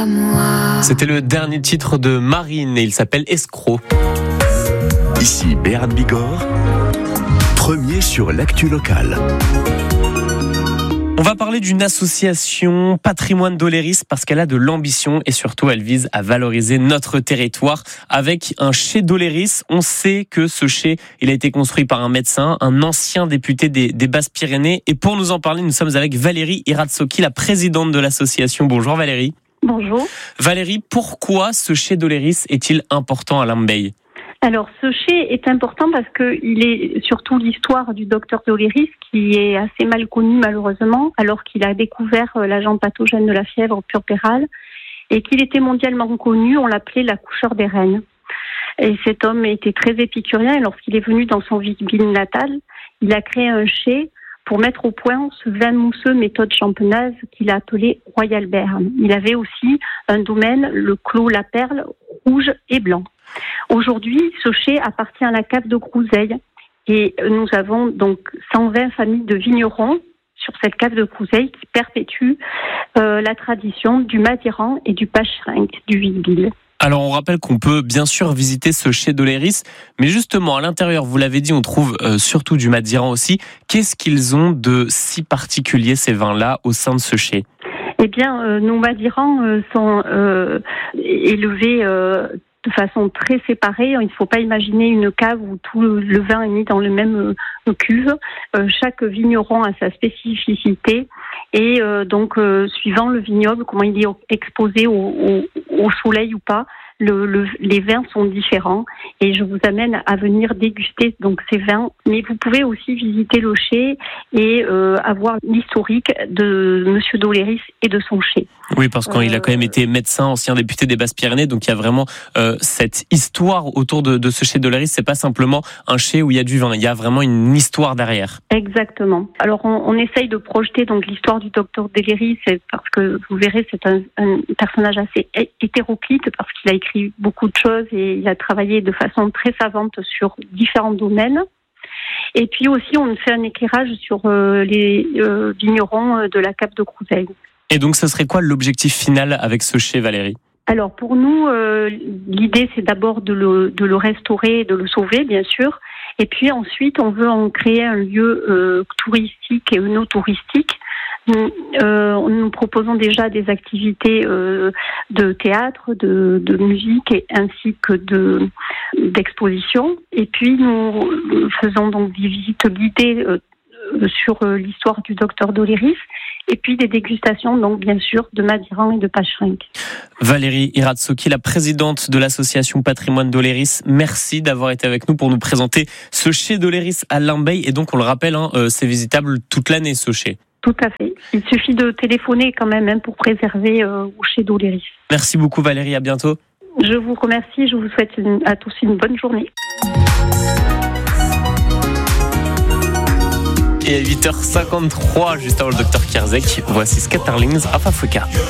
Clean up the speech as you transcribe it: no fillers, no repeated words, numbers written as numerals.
C'était le dernier titre de Marine et il s'appelle Escroc. Ici Béarn Bigorre, premier sur l'actu locale. On va parler d'une association Patrimoine d'Oléris parce qu'elle a de l'ambition et surtout elle vise à valoriser notre territoire avec un chai d'Oléris. On sait que ce chai, il a été construit par un médecin, un ancien député des Basses-Pyrénées. Et pour nous en parler, nous sommes avec Valérie Iratsoki, la présidente de l'association. Bonjour Valérie. Bonjour. Valérie, pourquoi ce chai d'Oléris est-il important à Limbeil ? Alors, ce chai est important parce qu'il est surtout l'histoire du docteur d'Oléris qui est assez mal connue malheureusement, alors qu'il a découvert l'agent pathogène de la fièvre puerpérale et qu'il était mondialement connu, on l'appelait l'accoucheur des reines. Et cet homme était très épicurien et lorsqu'il est venu dans son ville natale, il a créé un chai pour mettre au point ce vin mousseux méthode champenoise qu'il a appelé Royal Béarn. Il avait aussi un domaine, le Clos La Perle, rouge et blanc. Aujourd'hui, ce chai appartient à la cave de Grouzeil et nous avons donc 120 familles de vignerons sur cette cave de Grouzeil qui perpétuent la tradition du Madiran et du Pacherinck, du Vic-Bilh. Alors on rappelle qu'on peut bien sûr visiter ce chai d'Oléris, mais justement à l'intérieur, vous l'avez dit, on trouve surtout du Madiran aussi. Qu'est-ce qu'ils ont de si particulier ces vins-là au sein de ce chai ? Eh bien, nos Madirans sont élevés de façon très séparée. Il ne faut pas imaginer une cave où tout le vin est mis dans le même cuve. Chaque vigneron a sa spécificité et donc suivant le vignoble, comment il est exposé au soleil ou pas, les vins sont différents et je vous amène à venir déguster donc ces vins. Mais vous pouvez aussi visiter le chai et avoir l'historique de Monsieur d'Oléris et de son chai. Oui, parce qu'il a quand même été médecin, ancien député des Basses-Pyrénées, donc il y a vraiment cette histoire autour de ce chai d'Oléris. C'est pas simplement un chai où il y a du vin, il y a vraiment une histoire derrière. Exactement. Alors on essaye de projeter donc l'histoire du docteur d'Oléris parce que vous verrez c'est un personnage assez hétéroclite parce qu'il a écrit beaucoup de choses et il a travaillé de façon très savante sur différents domaines. Et puis aussi, on fait un éclairage sur les vignerons de la cave de Grouzeil. Et donc, ce serait quoi l'objectif final avec ce chai, Valérie ? Alors, pour nous, l'idée, c'est d'abord de le restaurer, de le sauver, bien sûr. Et puis ensuite, on veut en créer un lieu touristique et œnotouristique. Nous proposons déjà des activités de théâtre, de musique ainsi que d'exposition. Et puis nous faisons donc des visites guidées sur l'histoire du docteur d'Oléris et puis des dégustations donc bien sûr de Madiran et de Pacherinck. Valérie Iratsoki, la présidente de l'association Patrimoine d'Oléris, merci d'avoir été avec nous pour nous présenter ce chai d'Oléris à Limbeil. Et donc on le rappelle, c'est visitable toute l'année ce chai. Tout à fait. Il suffit de téléphoner quand même pour préserver au chai d'Oléris. Merci beaucoup Valérie, à bientôt. Je vous remercie, je vous souhaite à tous une bonne journée. Et à 8h53, juste avant le Dr Kerzek, voici Scatterlings à Fafouka.